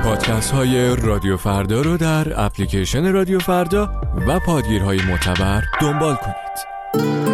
پادکست های رادیو فردا رو در اپلیکیشن رادیو فردا و پادگیرهای معتبر دنبال کنید.